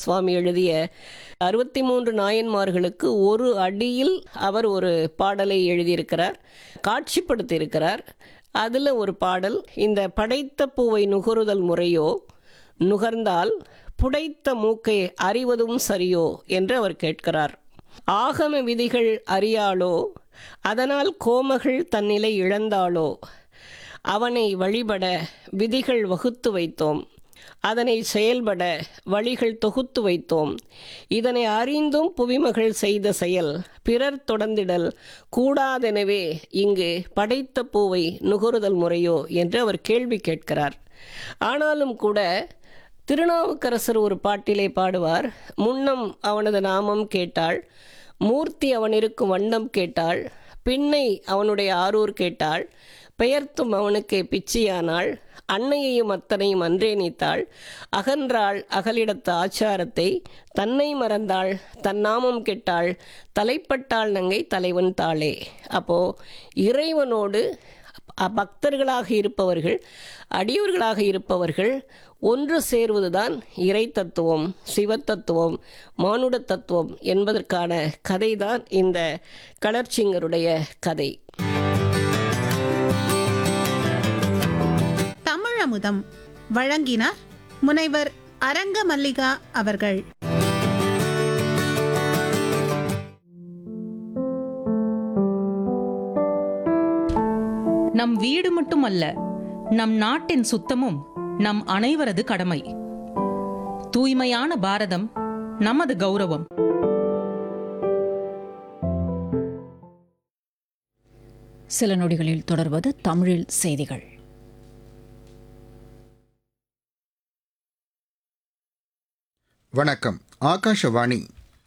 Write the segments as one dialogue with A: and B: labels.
A: சுவாமி எழுதிய 63 நாயன்மார்களுக்கு ஒரு அடியில் அவர் ஒரு பாடலை எழுதியிருக்கிறார், காட்சிப்படுத்தியிருக்கிறார். அதில் ஒரு பாடல், இந்த படைத்த பூவை நுகருதல் முறையோ, நுகர்ந்தால் புடைத்த மூக்கை அறிவதும் சரியோ என்று அவர் கேட்கிறார். ஆகம விதிகள் அறியாளோ, அதனால் கோமகள் தன்னிலை இழந்தாளோ, அவனை வழிபட விதிகள் வகுத்து வைத்தோம், அதனை செயல்பட வழிகள் தொகுத்து வைத்தோம், இதனை அறிந்தும் புவிமகள் செய்த செயல் பிறர் தொடர்ந்திடல் கூடாதெனவே இங்கு படைத்த பூவை நுகருதல் முறையோ என்று அவர் கேள்வி கேட்கிறார். ஆனாலும் கூட திருநாவுக்கரசர் ஒரு பாட்டிலே பாடுவார், முன்னம் அவனது நாமம் கேட்டாள், மூர்த்தி அவன் இருக்கும் வண்ணம் கேட்டாள், பின்னை அவனுடைய ஆரூர் கேட்டாள், பெயர்த்தும் அவனுக்கு பிச்சியானாள், அன்னையையும் அத்தனையும் அன்றே நீத்தாள், அகன்றாள் அகலிடத்து ஆச்சாரத்தை, தன்னை மறந்தாள் தன்னாமம் கெட்டாள், தலைப்பட்டாள் நங்கை தலைவன் தாளே. அப்போது இறைவனோடு பக்தர்களாக இருப்பவர்கள், அடியோர்களாக இருப்பவர்கள் ஒன்று சேர்வதுதான் இறை தத்துவம், சிவத்தத்துவம், மானுட தத்துவம் என்பதற்கான கதைதான் இந்த களர்ச்சிங்கருடைய கதை.
B: தமிழமுதம் வழங்கினார் முனைவர் அரங்க மல்லிகா அவர்கள்.
C: நம் வீடு மட்டுமல்ல, நம் நாட்டின் சுத்தமும் நம் அனைவரது கடமை. தூய்மையான பாரதம் நமது கௌரவம்.
D: சில நொடிகளில் தொடர்வது தமிழில் செய்திகள்.
E: வணக்கம். ஆகாஷவாணி.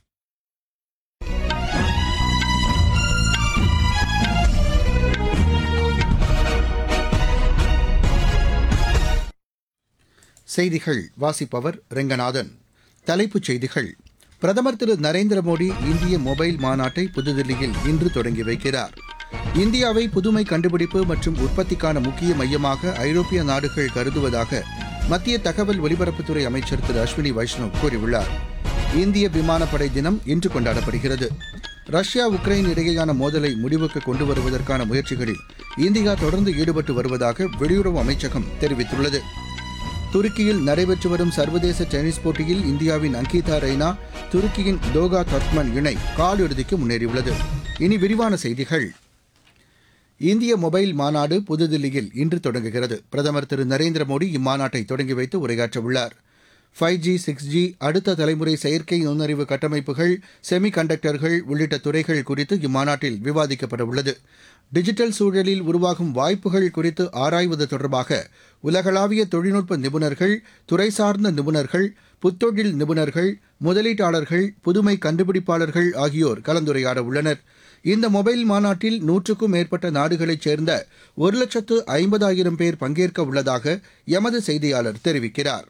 E: செய்திகள் வாசிப்பவர் ரெங்கநாதன். தலைப்புச் செய்திகள். பிரதமர் திரு நரேந்திர மோடி இந்திய மொபைல் மாநாட்டை புதுதில்லியில் இன்று தொடங்கி வைக்கிறார். இந்தியாவை புதுமை கண்டுபிடிப்பு மற்றும் உற்பத்திக்கான முக்கிய மையமாக ஐரோப்பிய நாடுகள் கருதுவதாக மத்திய தகவல் ஒலிபரப்புத்துறை அமைச்சர் திரு அஸ்வினி வைஷ்ணவ் கூறியுள்ளார். இந்திய விமானப்படை தினம் இன்று கொண்டாடப்படுகிறது. ரஷ்யா உக்ரைன் இடையேயான மோதலை முடிவுக்கு கொண்டு வருவதற்கான முயற்சிகளில் இந்தியா தொடர்ந்து ஈடுபட்டு வருவதாக வெளியுறவு அமைச்சகம் தெரிவித்துள்ளது. துருக்கியில் நடைபெற்று வரும் சர்வதேச டென்னிஸ் போட்டியில் இந்தியாவின் அங்கிதா ரெய்னா, துருக்கியின் தோகா தர்க்மன் இணை காலிறுதிக்கு முன்னேறியுள்ளது. இனி விரிவான செய்திகள். இந்திய மொபைல் மாநாடு புதுதில்லியில் இன்று தொடங்குகிறது. பிரதமர் திரு நரேந்திர மோடி இம்மாநாட்டை தொடங்கி வைத்து உரையாற்றவுள்ளார். 5G, 6G, அடுத்த தலைமுறை செயற்கை நுண்ணறிவு கட்டமைப்புகள், செமி கண்டக்டர்கள் உள்ளிட்ட துறைகள் குறித்து இம்மாநாட்டில் விவாதிக்கப்பட உள்ளது. டிஜிட்டல் சூழலில் உருவாகும் வாய்ப்புகள் குறித்து ஆராய்வது தொடர்பாக உலகளாவிய தொழில்நுட்ப நிபுணர்கள், துறை சார்ந்த நிபுணர்கள், புத்தொழில் நிபுணர்கள், முதலீட்டாளர்கள், புதுமை கண்டுபிடிப்பாளர்கள் ஆகியோர் கலந்துரையாட உள்ளனர். இந்த மொபைல் மாநாட்டில் 100க்கும் மேற்பட்ட நாடுகளைச் சேர்ந்த 1,50,000 பேர் பங்கேற்க உள்ளதாக எமது செய்தியாளர் தெரிவிக்கிறார்.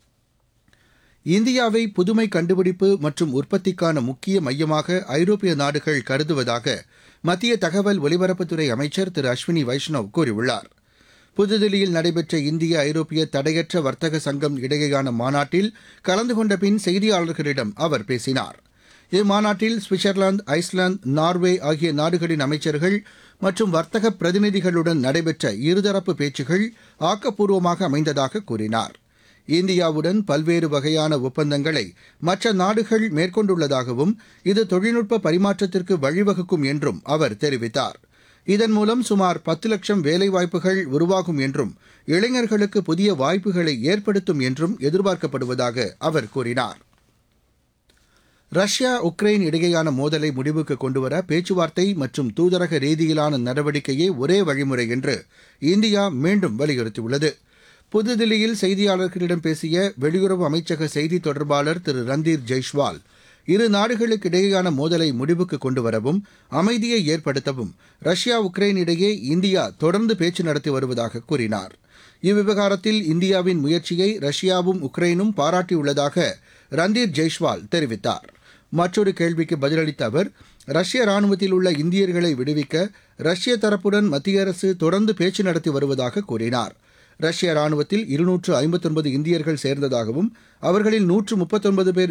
E: இந்தியாவை புதுமை கண்டுபிடிப்பு மற்றும் உற்பத்திக்கான முக்கிய மையமாக ஐரோப்பிய நாடுகள் கருதுவதாக மத்திய தகவல் ஒலிபரப்புத்துறை அமைச்சர் திரு அஸ்வினி வைஷ்ணவ் கூறியுள்ளார். புதுதில்லியில் நடைபெற்ற இந்திய ஐரோப்பிய தடையற்ற வர்த்தக சங்கம் இடையேயான மாநாட்டில் கலந்து கொண்ட பின் செய்தியாளர்களிடம் அவர் பேசினார். இம்மாநாட்டில் சுவிட்சர்லாந்து, ஐஸ்லாந்து, நார்வே ஆகிய நாடுகளின் அமைச்சர்கள் மற்றும் வர்த்தக பிரதிநிதிகளுடன் நடைபெற்ற இருதரப்பு பேச்சுகள் ஆக்கப்பூர்வமாக அமைந்ததாக கூறினார். இந்தியாவுடன் பல்வேறு வகையான ஒப்பந்தங்களை மற்ற நாடுகள் மேற்கொண்டுள்ளதாகவும் இது தொழில்நுட்ப பரிமாற்றத்திற்கு வழிவகுக்கும் என்றும் அவர் தெரிவித்தார். இதன் மூலம் சுமார் 10 லட்சம் வேலைவாய்ப்புகள் உருவாகும் என்றும் இளைஞர்களுக்கு புதிய வாய்ப்புகளை ஏற்படுத்தும் என்றும் எதிர்பார்க்கப்படுவதாக அவர் கூறினார். ரஷ்யா உக்ரைன் இடையேயான மோதலை முடிவுக்கு கொண்டுவர பேச்சுவார்த்தை மற்றும் தூதரக ரீதியிலான நடவடிக்கையே ஒரே வழிமுறை என்று இந்தியா மீண்டும் வலியுறுத்தியுள்ளது. புதுதில்லியில் செய்தியாளர்களிடம் பேசிய வெளியுறவு அமைச்சக செய்தி தொடர்பாளர் திரு ரந்தீர் ஜெய்ஷ்வால், இரு நாடுகளுக்கு இடையேயான மோதலை முடிவுக்கு கொண்டுவரவும் அமைதியை ஏற்படுத்தவும் ரஷ்யா உக்ரைன் இடையே இந்தியா தொடர்ந்து பேச்சு நடத்தி வருவதாக கூறினார். இவ்விவகாரத்தில் இந்தியாவின் முயற்சியை ரஷ்யாவும் உக்ரைனும் பாராட்டியுள்ளதாக ரந்தீர் ஜெய்ஷ்வால் தெரிவித்தார். மற்றொரு கேள்விக்கு பதிலளித்த அவர், ரஷ்ய ராணுவத்தில் உள்ள இந்தியர்களை விடுவிக்க ரஷ்ய தரப்புடன் மத்திய அரசு தொடர்ந்து பேச்சு நடத்தி வருவதாக கூறினார். ரஷ்ய ராணுவத்தில் 259 இந்தியர்கள் சேர்ந்ததாகவும் அவர்களில் 139 பேர்